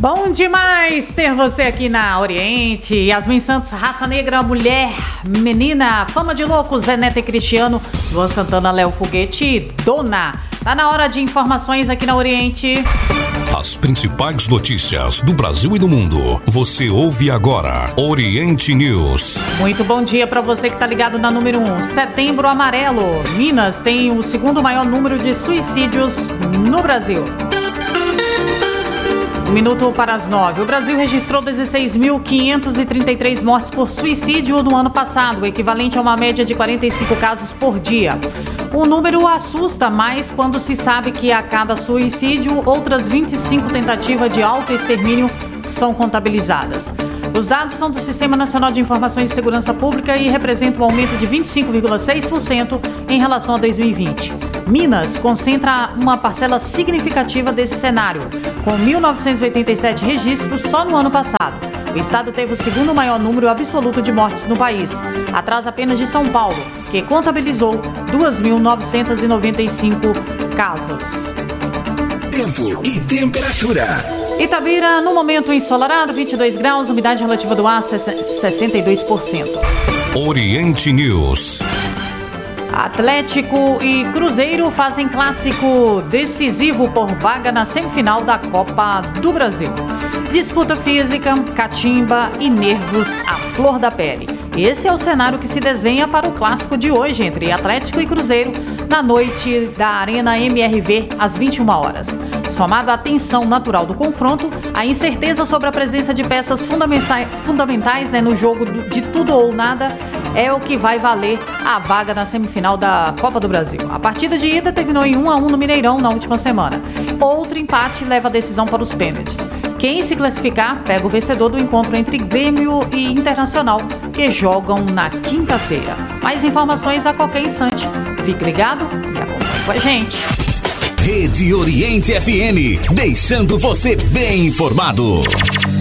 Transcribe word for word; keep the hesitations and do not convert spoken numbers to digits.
Bom demais ter você aqui na Oriente. Yasmin Santos, Raça Negra, Mulher, Menina, Fama de Loucos, Zé Neto e Cristiano, Luan Santana, Léo Foguete, Dona. Tá na hora de informações aqui na Oriente. As principais notícias do Brasil e do mundo, você ouve agora, Oriente News. Muito bom dia para você que tá ligado na número um. Setembro Amarelo. Minas tem o segundo maior número de suicídios no Brasil. Um minuto para as nove. O Brasil registrou dezesseis mil quinhentas e trinta e três mortes por suicídio no ano passado, equivalente a uma média de quarenta e cinco casos por dia. O número assusta mais quando se sabe que a cada suicídio, outras vinte e cinco tentativas de autoextermínio são contabilizadas. Os dados são do Sistema Nacional de Informações de Segurança Pública e representam um aumento de vinte e cinco vírgula seis por cento em relação a dois mil e vinte. Minas concentra uma parcela significativa desse cenário, com mil novecentos e oitenta e sete registros só no ano passado. O estado teve o segundo maior número absoluto de mortes no país, atrás apenas de São Paulo, que contabilizou dois mil novecentos e noventa e cinco casos. Tempo e temperatura. Itabira, no momento ensolarado, vinte e dois graus, umidade relativa do ar sessenta e dois por cento. Oriente News. Atlético e Cruzeiro fazem clássico decisivo por vaga na semifinal da Copa do Brasil. Disputa física, catimba e nervos à flor da pele. Esse é o cenário que se desenha para o clássico de hoje entre Atlético e Cruzeiro, na noite da Arena M R V, às vinte e uma horas. Somado à tensão natural do confronto, a incerteza sobre a presença de peças fundamentais, fundamentais né, no jogo de tudo ou nada é o que vai valer a vaga na semifinal da Copa do Brasil. A partida de ida terminou em um a um no Mineirão na última semana. Outro empate leva a decisão para os pênaltis. Quem se classificar pega o vencedor do encontro entre Grêmio e Internacional, que jogam na quinta-feira. Mais informações a qualquer instante. Fique ligado e acompanhe com a gente. Rede Oriente F M, deixando você bem informado.